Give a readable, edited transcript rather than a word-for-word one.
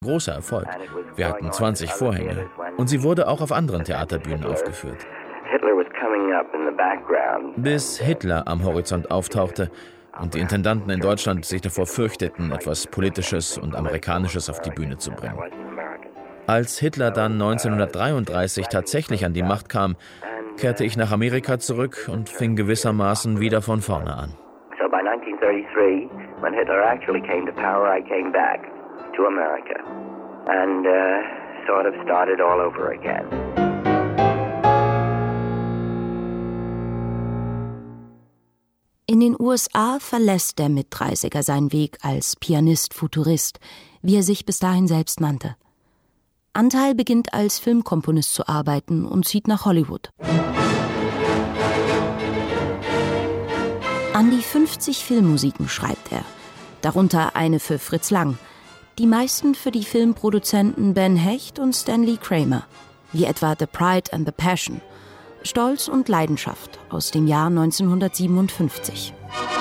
Großer Erfolg. Wir hatten 20 Vorhänge. Und sie wurde auch auf anderen Theaterbühnen aufgeführt. Bis Hitler am Horizont auftauchte und die Intendanten in Deutschland sich davor fürchteten, etwas Politisches und Amerikanisches auf die Bühne zu bringen. Als Hitler dann 1933 tatsächlich an die Macht kam, kehrte ich nach Amerika zurück und fing gewissermaßen wieder von vorne an. So by 1933, when Hitler actually came to power, I came back to America and sort of started all over again. In den USA verlässt der Mit-30er seinen Weg als Pianist-Futurist, wie er sich bis dahin selbst nannte. Antheil beginnt als Filmkomponist zu arbeiten und zieht nach Hollywood. An die 50 Filmmusiken schreibt er, darunter eine für Fritz Lang, die meisten für die Filmproduzenten Ben Hecht und Stanley Kramer, wie etwa The Pride and the Passion, Stolz und Leidenschaft aus dem Jahr 1957.